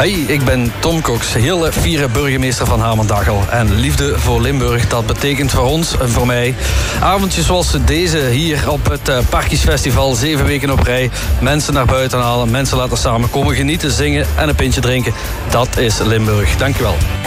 Hey, ik ben Tom Cox, hele fiere burgemeester van Hamendachel. En liefde voor Limburg, dat betekent voor ons en voor mij avondjes zoals deze hier op het Parkiesfestival. 7 weken op rij. Mensen naar buiten halen, mensen laten samenkomen, genieten, zingen en een pintje drinken. Dat is Limburg. Dankjewel.